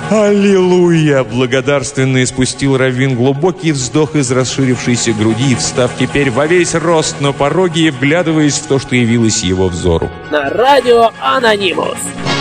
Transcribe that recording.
«Аллилуйя!» — благодарственно испустил раввин глубокий вздох из расширившейся груди, встав теперь во весь рост на пороге и вглядываясь в то, что явилось его взору. На радио «Анонимус».